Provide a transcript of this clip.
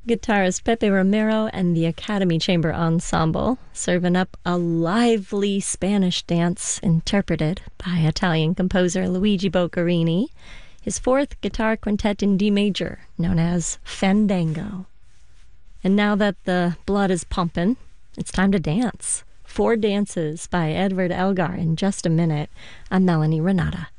Guitarist Pepe Romero and the Academy Chamber Ensemble, serving up a lively Spanish dance interpreted by Italian composer Luigi Boccherini, his fourth guitar quintet in D major, known as Fandango. And now that the blood is pumping, it's time to dance. Four Dances by Edward Elgar in just a minute. I'm Melanie Renata.